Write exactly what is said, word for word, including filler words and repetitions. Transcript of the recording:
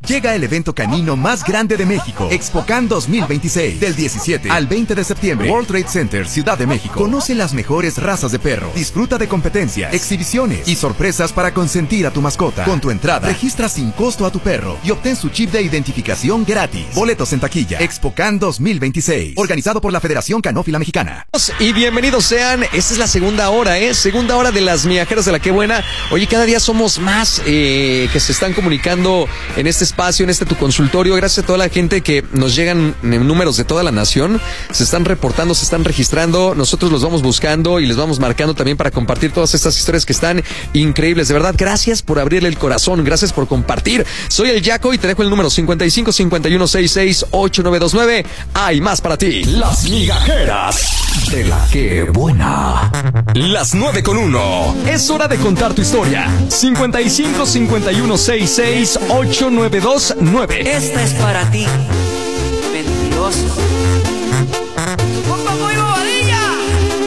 Llega el evento canino más grande de México, ExpoCan dos mil veintiséis, del diecisiete al veinte de septiembre, World Trade Center, Ciudad de México. Conoce las mejores razas de perro, disfruta de competencias, exhibiciones y sorpresas para consentir a tu mascota. Con tu entrada, registra sin costo a tu perro y obtén su chip de identificación gratis. Boletos en taquilla. ExpoCan dos mil veintiséis, organizado por la Federación Canófila Mexicana. Y bienvenidos sean, esta es la segunda hora, ¿eh? Segunda hora de las migajeras de la Qué Buena. Oye, cada día somos más eh, que se están comunicando en este espacio, en este tu consultorio. Gracias a toda la gente que nos llegan en números de toda la nación. Se están reportando, se están registrando. Nosotros los vamos buscando y les vamos marcando también para compartir todas estas historias que están increíbles. De verdad, gracias por abrirle el corazón. Gracias por compartir. Soy el Yaco y te dejo el número cincuenta y cinco, cincuenta y uno, sesenta y seis, ochenta y nueve veintinueve. Hay más para ti. Las migajeras de la Qué Buena. Las nueve con uno. Es hora de contar tu historia. cincuenta y cinco, cincuenta y uno, sesenta y seis, ochenta y nueve veintinueve. Esta es para ti, mentiroso.